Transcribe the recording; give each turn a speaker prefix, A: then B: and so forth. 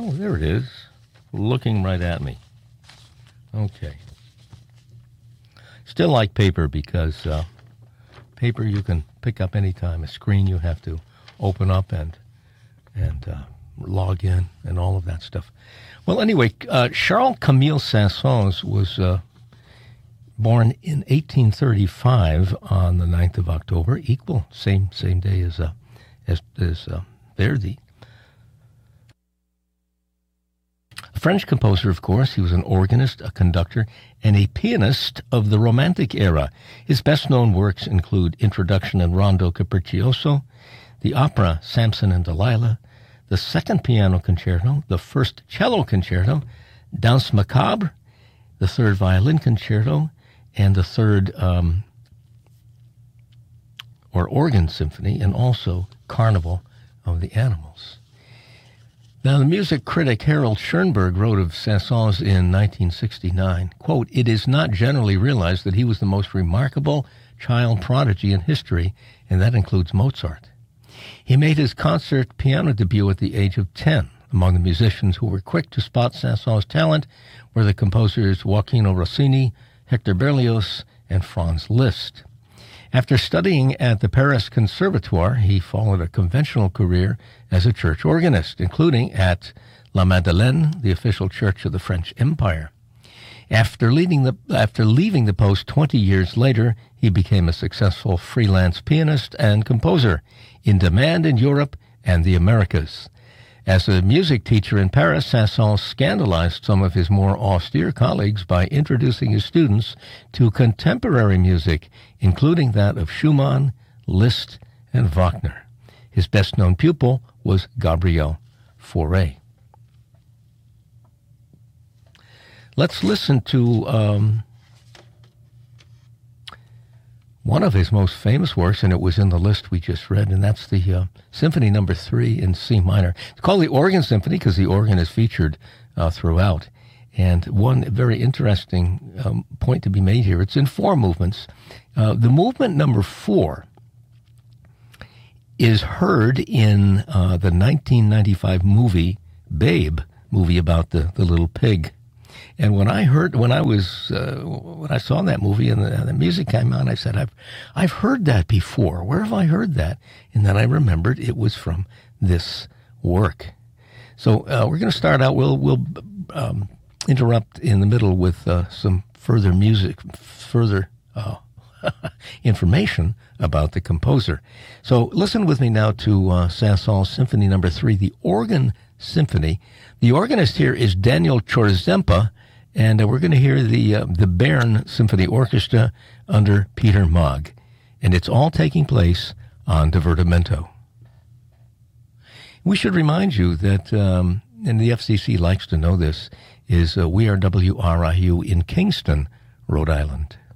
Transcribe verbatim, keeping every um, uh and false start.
A: Oh, there it is, looking right at me. Okay. Still like paper because uh, paper you can pick up anytime. A screen you have to open up and and uh, log in and all of that stuff. Well, anyway, uh, Charles Camille Saint-Saëns was uh, born in eighteen thirty-five on the ninth of October, equal same same day as uh, as as uh, Verdi. A French composer, of course. He was an organist, a conductor, and a pianist of the Romantic era. His best-known works include Introduction and Rondo Capriccioso, the opera Samson and Delilah, the second piano concerto, the first cello concerto, Danse Macabre, the third violin concerto, and the third um, or organ symphony, and also Carnival of the Animals. Now, the music critic Harold Schoenberg wrote of Saint-Saëns in nineteen sixty-nine, quote, "It is not generally realized that he was the most remarkable child prodigy in history, and that includes Mozart. He made his concert piano debut at the age of ten. Among the musicians who were quick to spot Saint-Saëns' talent were the composers Gioacchino Rossini, Hector Berlioz, and Franz Liszt. After studying at the Paris Conservatoire, he followed a conventional career as a church organist, including at La Madeleine, the official church of the French Empire. After leaving the, after leaving the post twenty years later, he became a successful freelance pianist and composer, in demand in Europe and the Americas. As a music teacher in Paris, Saint-Saëns scandalized some of his more austere colleagues by introducing his students to contemporary music, including that of Schumann, Liszt, and Wagner. His best-known pupil was Gabriel Fauré. Let's listen to um, one of his most famous works, and it was in the list we just read, and that's the uh, Symphony Number Three in C minor. It's called the Organ Symphony because the organ is featured uh, throughout. And one very interesting um, point to be made here, it's in four movements. Uh, the movement number four is heard in uh, the nineteen ninety-five movie Babe, movie about the, the little pig. And when I heard, when I was, uh, when I saw that movie and the, and the music came on, I said, I've, I've heard that before. Where have I heard that? And then I remembered it was from this work. So uh, we're going to start out. We'll, we'll um, interrupt in the middle with uh, some further music, further uh, information about the composer. So listen with me now to uh, Saint-Saëns Symphony Number Three, the Organ Symphony. The organist here is Daniel Chorzempa, and uh, we're going to hear the uh, the Bern Symphony Orchestra under Peter Maag, and it's all taking place on Divertimento. We should remind you that, um, and the F C C likes to know this, is uh, we are W R I U in Kingston, Rhode Island.